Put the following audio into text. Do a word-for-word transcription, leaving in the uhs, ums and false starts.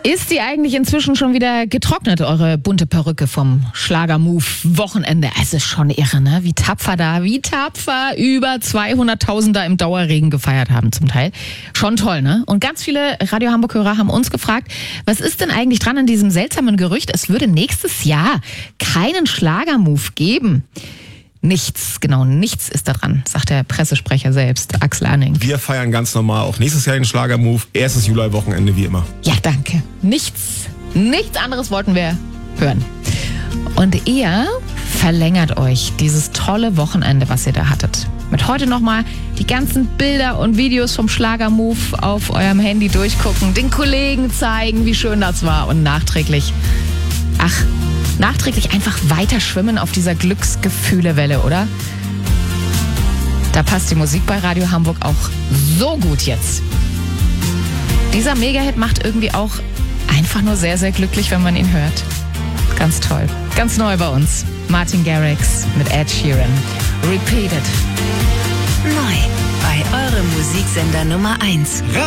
Ist die eigentlich inzwischen schon wieder getrocknet, eure bunte Perücke vom Schlager-Move-Wochenende? Es ist schon irre, ne? Wie tapfer da, wie tapfer über zweihunderttausender im Dauerregen gefeiert haben zum Teil. Schon toll, ne? Und ganz viele Radio Hamburg-Hörer haben uns gefragt, was ist denn eigentlich dran an diesem seltsamen Gerücht, es würde nächstes Jahr keinen Schlager-Move geben? Nichts, genau nichts ist da dran, sagt der Pressesprecher selbst, Axel Anning. Wir feiern ganz normal auch nächstes Jahr den Schlager-Move. Erstes Juli-Wochenende wie immer. Ja, danke. Nichts, nichts anderes wollten wir hören. Und ihr verlängert euch dieses tolle Wochenende, was ihr da hattet. Mit heute nochmal die ganzen Bilder und Videos vom Schlager-Move auf eurem Handy durchgucken, den Kollegen zeigen, wie schön das war und nachträglich, ach, nachträglich einfach weiter schwimmen auf dieser Glücksgefühlewelle, oder? Da passt die Musik bei Radio Hamburg auch so gut jetzt. Dieser Megahit macht irgendwie auch einfach nur sehr, sehr glücklich, wenn man ihn hört. Ganz toll. Ganz neu bei uns. Martin Garrix mit Ed Sheeran. Repeated. Neu bei eurem Musiksender Nummer eins.